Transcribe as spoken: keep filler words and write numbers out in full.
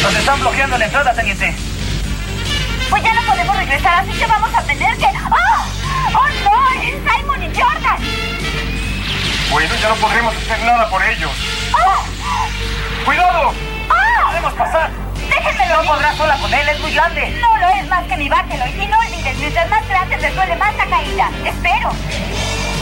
Nos están bloqueando la entrada, teniente. Pues ya no podemos regresar, así que vamos a tener que... ¡Oh! ¡Oh, no! ¡Es Simon y Jordan! Bueno, ya no podremos hacer nada por ellos. ¡Oh! ¡Cuidado! ¡Oh! ¡Podemos pasar! ¡Déjenmelo! No podrás sola con él, es muy grande. No lo es más que mi Báquelo. Y no olvides, mientras más grande se suele, más la caída. Espero.